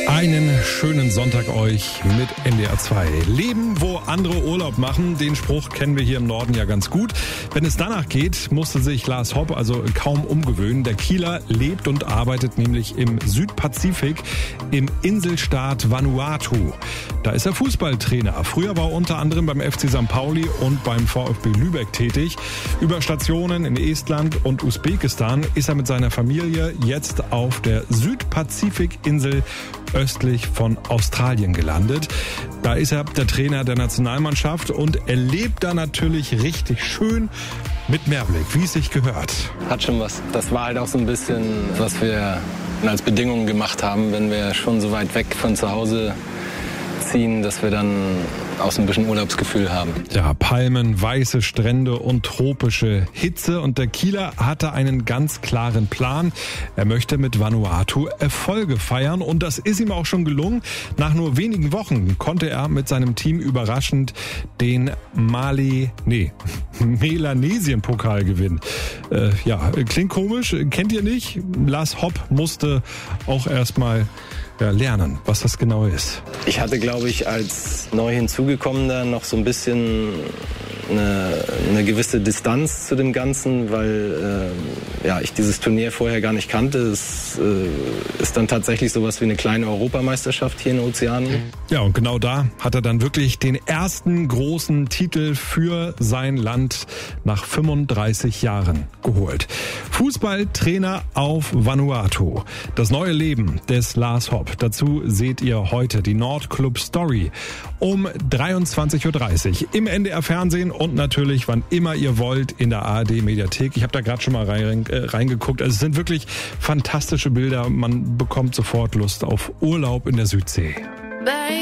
Einen schönen Sonntag euch mit NDR 2. Leben, wo andere Urlaub machen, den Spruch kennen wir hier im Norden ja ganz gut. Wenn es danach geht, musste sich Lars Hopp also kaum umgewöhnen. Der Kieler lebt und arbeitet nämlich im Südpazifik im Inselstaat Vanuatu. Da ist er Fußballtrainer. Früher war er unter anderem beim FC St. Pauli und beim VfB Lübeck tätig. Über Stationen in Estland und Usbekistan ist er mit seiner Familie jetzt auf der Südpazifikinsel östlich von Australien gelandet. Da ist er der Trainer der Nationalmannschaft und er lebt da natürlich richtig schön mit Mehrblick, wie es sich gehört. Hat schon was. Das war halt auch so ein bisschen, was wir als Bedingung gemacht haben, wenn wir schon so weit weg von zu Hause ziehen, dass wir dann auch so ein bisschen Urlaubsgefühl haben. Ja, Palmen, weiße Strände und tropische Hitze. Und der Kieler hatte einen ganz klaren Plan. Er möchte mit Vanuatu Erfolge feiern. Und das ist ihm auch schon gelungen. Nach nur wenigen Wochen konnte er mit seinem Team überraschend den Melanesien-Pokal gewinnen. Klingt komisch, kennt ihr nicht? Lars Hopp musste auch erstmal lernen, was das genau ist. Ich hatte, glaube ich, als neu hinzugekommener noch so ein bisschen eine gewisse Distanz zu dem Ganzen, weil ich dieses Turnier vorher gar nicht kannte. Es ist dann tatsächlich sowas wie eine kleine Europameisterschaft hier in Ozeanien. Ja, und genau da hat er dann wirklich den ersten großen Titel für sein Land nach 35 Jahren geholt. Fußballtrainer auf Vanuatu. Das neue Leben des Lars Hopp. Dazu seht ihr heute die Nordclub Story um 23.30 Uhr im NDR Fernsehen und natürlich, wann immer ihr wollt, in der ARD Mediathek. Ich habe da gerade schon mal reingeguckt. Also es sind wirklich fantastische Bilder. Man bekommt sofort Lust auf Urlaub in der Südsee.